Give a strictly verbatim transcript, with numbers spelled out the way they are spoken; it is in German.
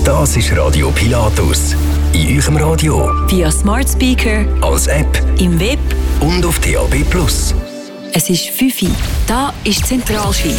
Das ist Radio Pilatus. In eurem Radio, via Smart Speaker, als App, im Web und auf D A B plus. Es ist fünf Uhr. Da ist Zentralschweiz.